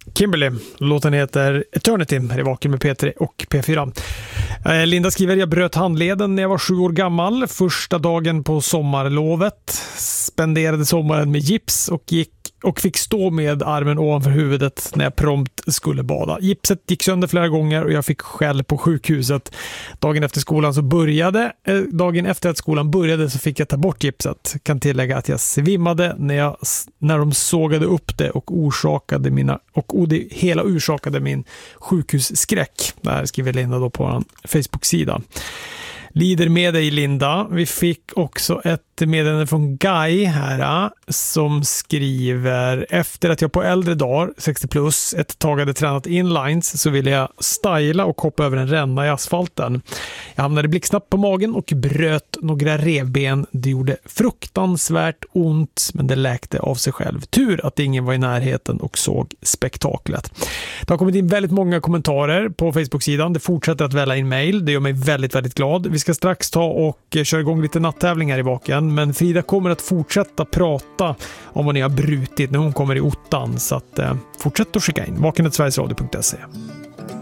Kimberly. Låten heter Eternity. Här är Vaken med P3 och P4. Linda skriver, jag bröt handleden när jag var 7 år gammal. Första dagen på sommarlovet. Spenderade sommaren med gips och fick stå med armen ovanför huvudet när jag prompt skulle bada. Gipset gick sönder flera gånger och jag fick skäll på sjukhuset. Dagen efter att skolan började så fick jag ta bort gipset. Kan tillägga att jag svimmade när de sågade upp det och det hela orsakade min sjukhusskräck. Det här skriver Linda då på en Facebook-sida. Lider med dig, Linda. Vi fick också ett meddelande från Guy här som skriver, efter att jag på äldre dagar, 60 plus, ett tag hade tränat inlines så ville jag styla och hoppa över en ränna i asfalten. Jag hamnade blixtsnabbt på magen och bröt några revben. Det gjorde fruktansvärt ont, men det läkte av sig själv. Tur att ingen var i närheten och såg spektaklet. Det har kommit in väldigt många kommentarer på Facebook-sidan. Det fortsätter att välla in mejl. Det gör mig väldigt, väldigt glad. Vi ska strax ta och köra igång lite natttävlingar i Vaken. Men Frida kommer att fortsätta prata om vad ni har brutit när hon kommer i ottan. Så att fortsätt att skicka in. vaken@sverigesradio.se.